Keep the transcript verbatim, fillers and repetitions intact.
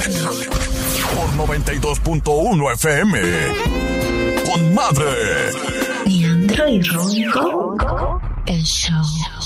Por noventa y dos punto uno F M. Con Madre. Leandro y Ronco, el show.